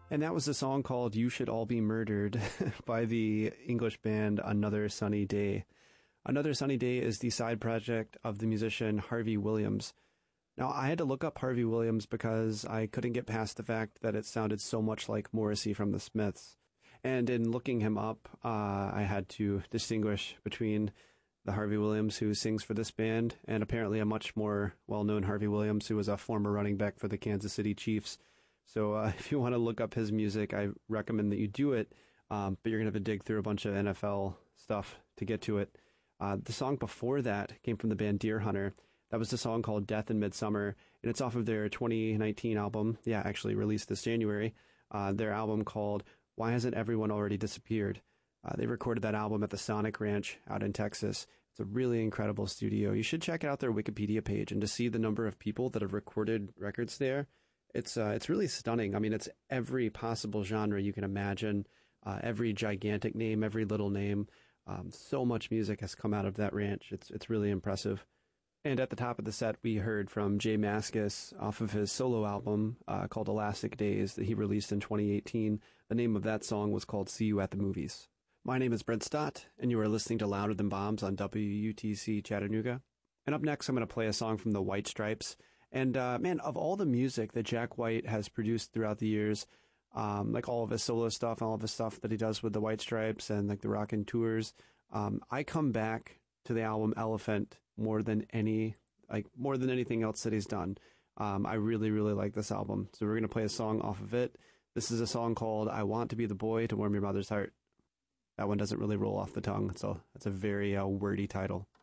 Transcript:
And that was a song called You Should All Be Murdered by the English band Another Sunny Day. Another Sunny Day is the side project of the musician Harvey Williams. Now, I had to look up Harvey Williams because I couldn't get past the fact that it sounded so much like Morrissey from the Smiths. And in looking him up, I had to distinguish between the Harvey Williams who sings for this band and apparently a much more well-known Harvey Williams who was a former running back for the Kansas City Chiefs. So if you want to look up his music, I recommend that you do it, but you're going to have to dig through a bunch of NFL stuff to get to it. The song before that came from the band Deer Hunter. That was the song called Death in Midsummer, and it's off of their 2019 album, actually released this January, their album called Why Hasn't Everyone Already Disappeared? They recorded that album at the Sonic Ranch out in Texas. It's a really incredible studio. You should check out their Wikipedia page, and to see the number of people that have recorded records there, it's really stunning. I mean, it's every possible genre you can imagine, every gigantic name, every little name. So much music has come out of that ranch. It's really impressive. And at the top of the set, we heard from Jay Mascis off of his solo album called Elastic Days that he released in 2018. The name of that song was called See You at the Movies. My name is Brent Stott, and you are listening to Louder Than Bombs on WUTC Chattanooga. And up next, I'm going to play a song from the White Stripes. And man, of all the music that Jack White has produced throughout the years, like all of his solo stuff, all of the stuff that he does with the White Stripes and like the Rockin' Tours, I come back to the album Elephant more than anything else that he's done. I really, really like this album. So we're going to play a song off of it. This is a song called I Want to Be the Boy to Warm Your Mother's Heart. That one doesn't really roll off the tongue, so that's a very wordy title.